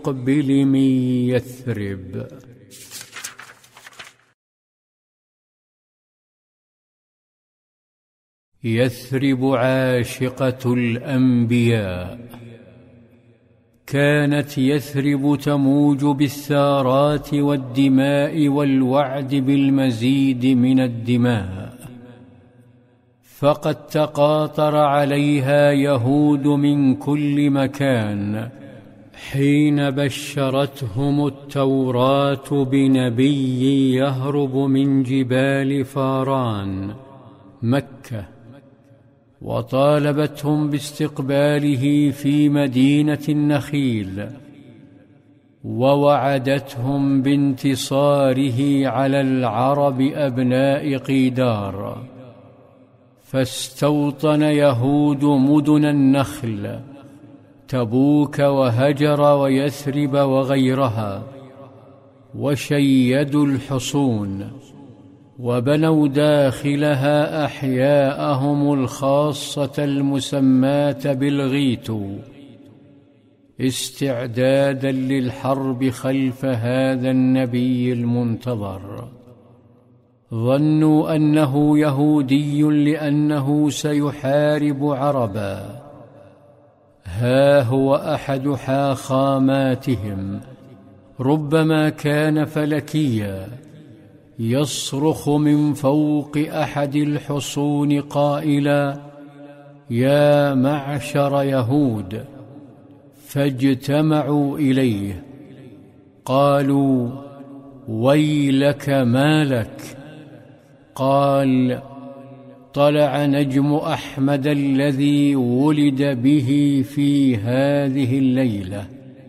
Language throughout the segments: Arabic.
المستقبل من يثرب. يثرب عاشقة الأنبياء. كانت يثرب تموج بالثارات والدماء والوعد بالمزيد من الدماء، فقد تقاطر عليها يهود من كل مكان حين بشرتهم التوراة بنبي يهرب من جبال فاران مكة، وطالبتهم باستقباله في مدينة النخيل، ووعدتهم بانتصاره على العرب أبناء قيدار. فاستوطن يهود مدن النخل، تبوك وهجر ويثرب وغيرها، وشيدوا الحصون، وبنوا داخلها أحياءهم الخاصة المسماة بالغيتو، استعدادا للحرب خلف هذا النبي المنتظر. ظنوا أنه يهودي لأنه سيحارب عربا. ها هو أحد حاخاماتهم، ربما كان فلكيا، يصرخ من فوق أحد الحصون قائلا: يا معشر يهود! فاجتمعوا إليه. قالوا: ويلك ما لك؟ قال: طلع نجم أحمد الذي ولد به في هذه الليلة.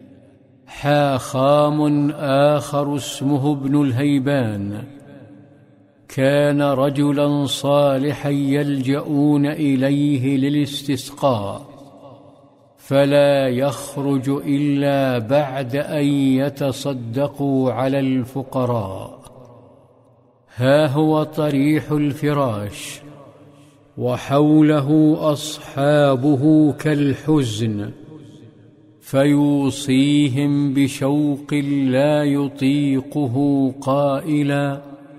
حاخام آخر اسمه ابن الهيبان كان رجلا صالحا يلجؤون إليه للاستسقاء، فلا يخرج إلا بعد أن يتصدقوا على الفقراء. ها هو طريح الفراش، وحوله أصحابه كالحزن، فيوصيهم بشوق لا يطيقه قائلا: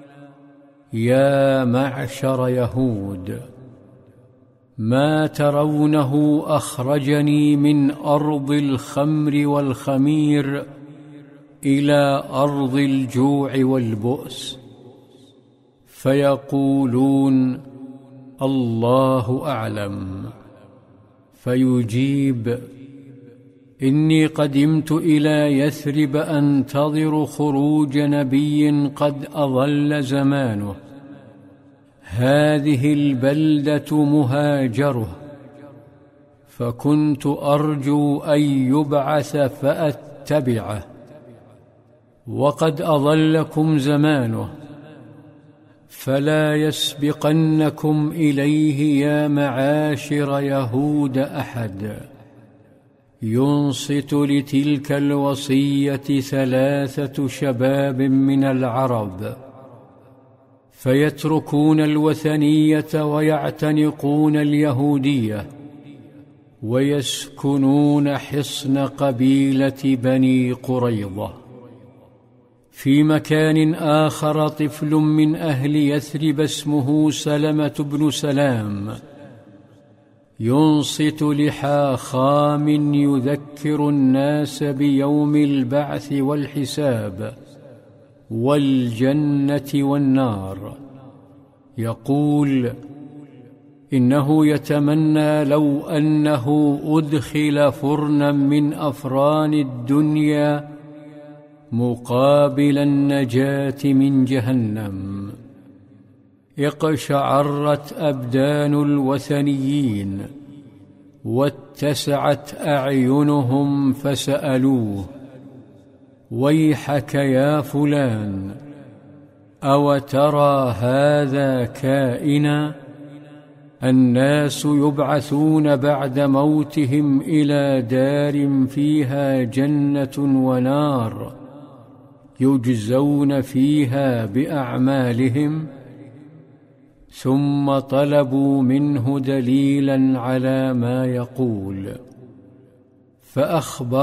يا معشر يهود! ما ترونه أخرجني من أرض الخمر والخمير إلى أرض الجوع والبؤس. فيقولون: الله أعلم. فيجيب: إني قدمت إلى يثرب أنتظر خروج نبي قد أضل زمانه، هذه البلدة مهاجره، فكنت أرجو أن يبعث فأتبعه، وقد أضلكم زمانه، فلا يسبقنكم إليه يا معاشر يهود أحد. ينصت لتلك الوصية 3 شباب من العرب، فيتركون الوثنية ويعتنقون اليهودية، ويسكنون حصن قبيلة بني قريظة. في مكان آخر طفل من أهل يثرب اسمه سلمة بن سلام ينصت لحاخام يذكر الناس بيوم البعث والحساب والجنة والنار. يقول: إنه يتمنى لو أنه أدخل فرنا من أفران الدنيا مقابل النجاة من جهنم. اقشعرت أبدان الوثنيين، واتسعت أعينهم، فسألوه: ويحك يا فلان، أو ترى هذا كائنا؟ الناس يبعثون بعد موتهم إلى دار فيها جنة ونار، يجزون فيها بأعمالهم. ثم طلبوا منه دليلا على ما يقول، فأخبر